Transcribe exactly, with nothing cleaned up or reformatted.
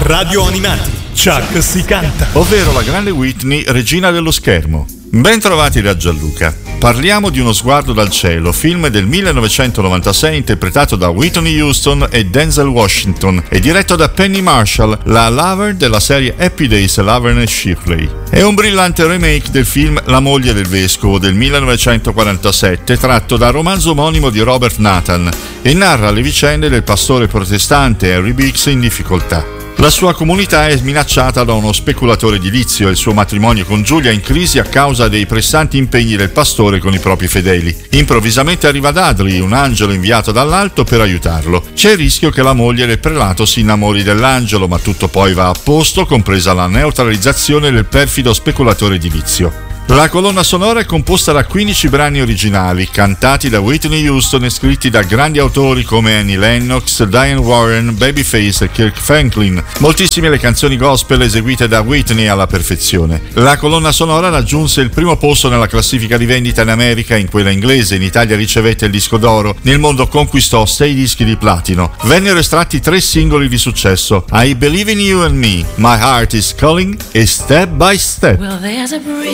Radio Animati, Chuck si canta. Ovvero la grande Whitney, regina dello schermo. Ben trovati da Gianluca. Parliamo di Uno sguardo dal cielo, film del millenovecentonovantasei interpretato da Whitney Houston e Denzel Washington e diretto da Penny Marshall, la lover della serie Happy Days, Laverne Shipley. È un brillante remake del film La moglie del vescovo del millenovecentoquarantasette, tratto dal romanzo omonimo di Robert Nathan, e narra le vicende del pastore protestante Harry Biggs in difficoltà. La sua comunità è minacciata da uno speculatore edilizio e il suo matrimonio con Giulia è in crisi a causa dei pressanti impegni del pastore con i propri fedeli. Improvvisamente arriva Dudley, un angelo inviato dall'alto per aiutarlo. C'è il rischio che la moglie del prelato si innamori dell'angelo, ma tutto poi va a posto, compresa la neutralizzazione del perfido speculatore edilizio. La colonna sonora è composta da quindici brani originali, cantati da Whitney Houston e scritti da grandi autori come Annie Lennox, Diane Warren, Babyface e Kirk Franklin. Moltissime le canzoni gospel eseguite da Whitney alla perfezione. La colonna sonora raggiunse il primo posto nella classifica di vendita in America e in quella inglese. In Italia ricevette il disco d'oro. Nel mondo conquistò sei dischi di platino. Vennero estratti tre singoli di successo: I Believe in You and Me, My Heart is Calling e Step by Step. Well, there's a